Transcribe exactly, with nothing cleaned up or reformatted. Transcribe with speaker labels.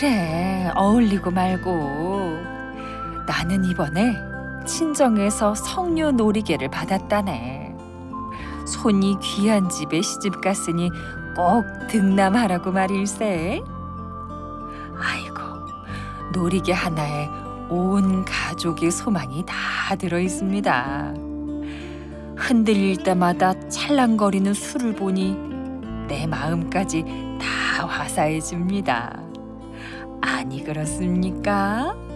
Speaker 1: 그래, 어울리고 말고. 나는 이번에 친정에서 석류 놀이개를 받았다네. 손이 귀한 집에 시집 갔으니 꼭 등남하라고 말일세. 아이고, 놀이개 하나에 온 가족의 소망이 다 들어있습니다. 흔들릴 때마다 찰랑거리는 술을 보니 내 마음까지 다 화사해집니다. 아니 그렇습니까?